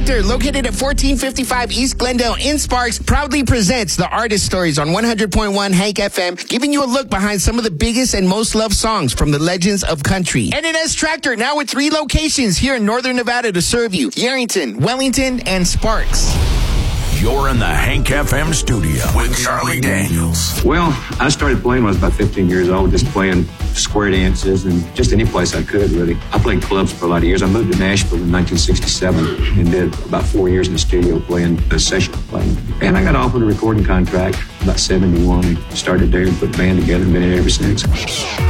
Tractor, located at 1455 East Glendale in Sparks, proudly presents the Artist Stories on 100.1 Hank FM, giving you a look behind some of the biggest and most loved songs from the legends of country. NNS Tractor, now with 3 locations here in Northern Nevada to serve you: Yerington, Wellington, and Sparks. You're in the Hank FM studio with Charlie Daniels. Well, I started playing when I was about 15 years old, just playing square dances and just any place I could, really. I played clubs for a lot of years. I moved to Nashville in 1967 and did about 4 years in the studio playing session playing. And I got offered a recording contract about 71 and started there and put the band together and been in it ever since.